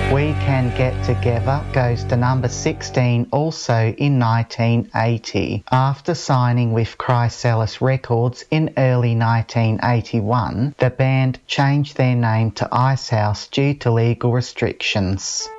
We Can Get Together goes to number 16 also in 1980. After signing with Chrysalis Records in early 1981, the band changed their name to Icehouse due to legal restrictions.